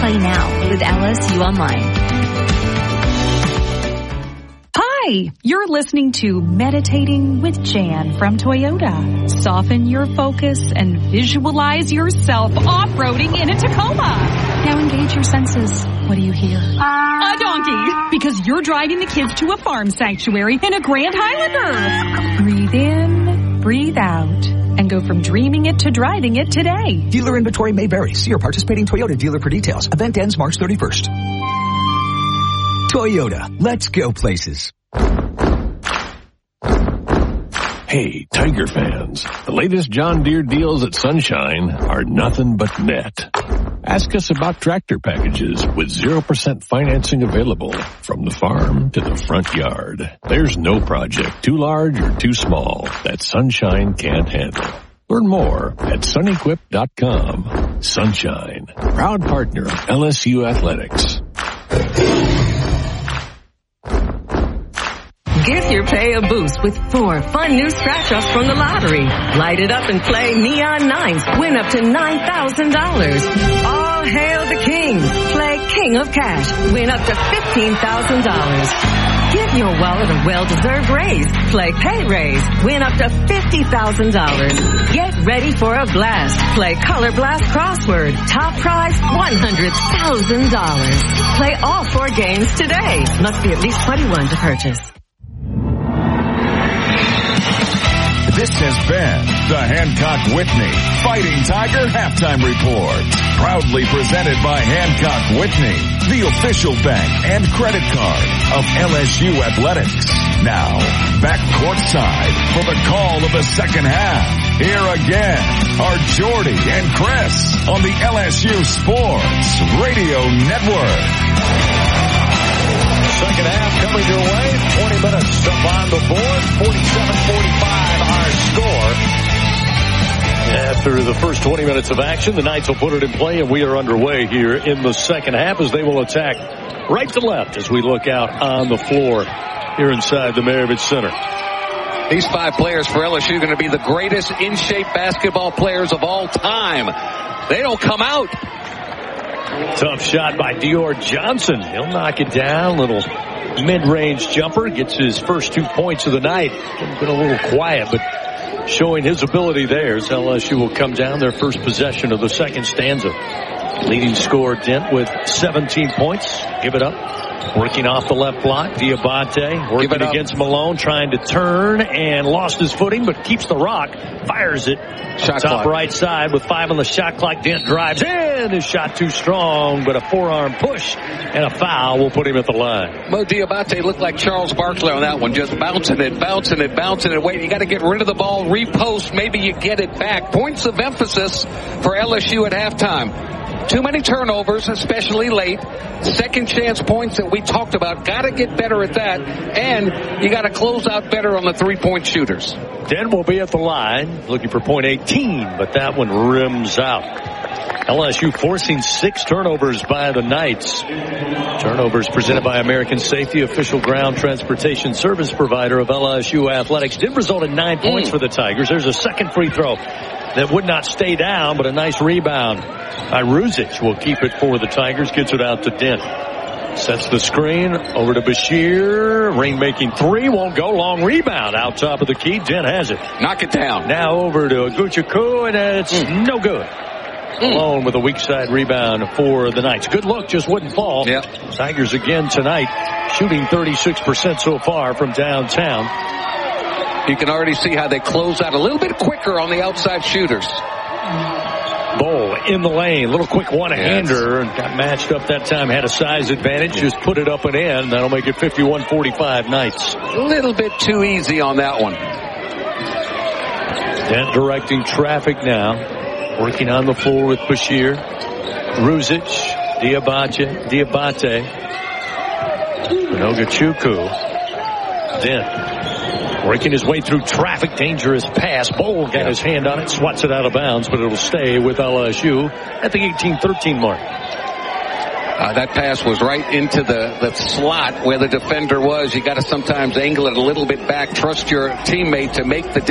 Play now with LSU Online. Hi, you're listening to Meditating with Jan from Toyota. Soften your focus and visualize yourself off-roading in a Tacoma. Now engage your senses. What do you hear? A donkey, because you're driving the kids to a farm sanctuary in a Grand Highlander. Breathe in, breathe out, and go from dreaming it to driving it today. Dealer inventory may vary. See your participating Toyota dealer for details. Event ends March 31st. Toyota, let's go places. Hey, Tiger fans, the latest John Deere deals at Sunshine are nothing but net. Ask us about tractor packages with 0% financing available from the farm to the front yard. There's no project too large or too small that Sunshine can't handle. Learn more at sunequip.com. Sunshine, proud partner of LSU Athletics. Give your pay a boost with 4 fun new scratch-offs from the lottery. Light it up and play Neon Nines. Win up to $9,000. All hail the king. Play King of Cash. Win up to $15,000. Give your wallet a well-deserved raise. Play Pay Raise. Win up to $50,000. Get ready for a blast. Play Color Blast Crossword. Top prize, $100,000. Play all 4 games today. Must be at least 21 to purchase. This has been the Hancock-Whitney Fighting Tiger Halftime Report. Proudly presented by Hancock-Whitney, the official bank and credit card of LSU Athletics. Now, back courtside for the call of the second half. Here again are Jordy and Chris on the LSU Sports Radio Network. Second half coming your way. 20 minutes up on the board. 47-45 our score. After the first 20 minutes of action, the Knights will put it in play, and we are underway here in the second half as they will attack right to left as we look out on the floor here inside the Maravich Center. These 5 players for LSU are going to be the greatest in-shape basketball players of all time. They don't come out. Tough shot by Dior Johnson. He'll knock it down. Little mid-range jumper. Gets his first 2 points of the night. Been a little quiet, but showing his ability there as LSU will come down their first possession of the second stanza. Leading scorer Dent with 17 points. Give it up. Working off the left block. Diabate working against Malone. Trying to turn and lost his footing, but keeps the rock. Fires it. Shot Top clock. right side with 5 on the shot clock. Dent drives in. His shot too strong, but a forearm push and a foul will put him at the line. Mo Diabate looked like Charles Barkley on that one. Just bouncing it. Wait, you got to get rid of the ball. Repost. Maybe you get it back. Points of emphasis for LSU at halftime. Too many turnovers, especially late. Second chance points that we talked about. Got to get better at that. And you got to close out better on the 3-point shooters. Den will be at the line looking for point 18, but that one rims out. LSU forcing 6 turnovers by the Knights. Turnovers presented by American Safety, official ground transportation service provider of LSU Athletics. Did result in 9 points for the Tigers. There's a second free throw that would not stay down, but a nice rebound by Ruzic will keep it for the Tigers. Gets it out to Dent. Sets the screen over to Bashir. Rainmaking 3 won't go. Long rebound out top of the key. Dent has it. Knock it down. Now over to Aguchuku, and it's no good. Alone with a weak side rebound for the Knights. Good look, just wouldn't fall. Yep. Tigers again tonight, shooting 36% so far from downtown. You can already see how they close out a little bit quicker on the outside shooters. Bol in the lane, little quick one-hander, and got matched up that time. Had a size advantage, just put it up and in. That'll make it 51-45 Knights. A little bit too easy on that one. Dent directing traffic now. Working on the floor with Bashir. Ruzic, Diabate, Oguchukwu. Dent working his way through traffic. Dangerous pass. Bol got his hand on it, swats it out of bounds, but it'll stay with LSU at the 18-13 mark. That pass was right into the slot where the defender was. You got to sometimes angle it a little bit back. Trust your teammate to make the